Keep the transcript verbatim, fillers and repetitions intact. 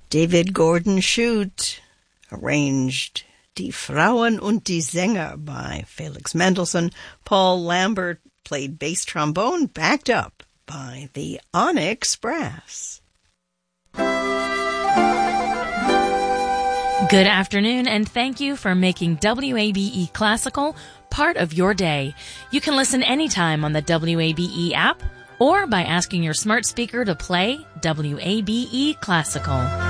David Gordon Shute arranged Die Frauen und die Sänger by Felix Mendelssohn. Paul Lambert played bass trombone, backed up by the Onyx Brass. Good afternoon, and thank you for making W A B E Classical part of your day. You can listen anytime on the W A B E app or by asking your smart speaker to play W A B E Classical.